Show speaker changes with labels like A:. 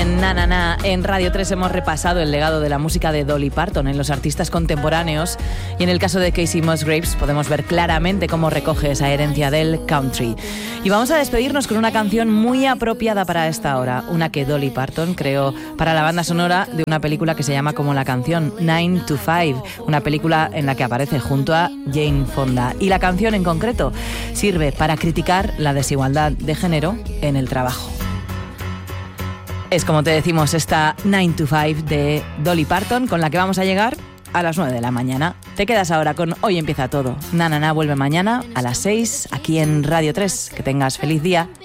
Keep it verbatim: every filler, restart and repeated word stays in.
A: en Na Na Na, en Radio tres hemos repasado el legado de la música de Dolly Parton en los artistas contemporáneos, y en el caso de Kacey Musgraves podemos ver claramente cómo recoge esa herencia del country. Y vamos a despedirnos con una canción muy apropiada para esta hora, una que Dolly Parton creó para la banda sonora de una película que se llama como la canción, Nine to Five, una película en la que aparece junto a Jane Fonda. Y la canción en concreto sirve para criticar la desigualdad de género en el trabajo. Es, como te decimos, esta Nine to Five de Dolly Parton, con la que vamos a llegar a las nueve de la mañana. Te quedas ahora con Hoy Empieza Todo. Na Na Na vuelve mañana a las seis aquí en Radio tres. Que tengas feliz día.